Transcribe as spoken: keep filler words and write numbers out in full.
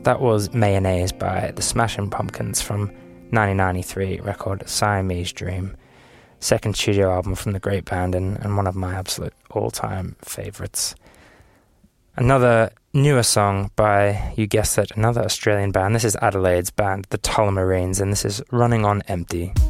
That was Mayonnaise by the Smashing Pumpkins from nineteen ninety-three record Siamese Dream. Second studio album from the great band and, and one of my absolute all-time favourites. Another newer song by, you guessed it, another Australian band. This is Adelaide's band, the Tullamarines, and this is Running on Empty.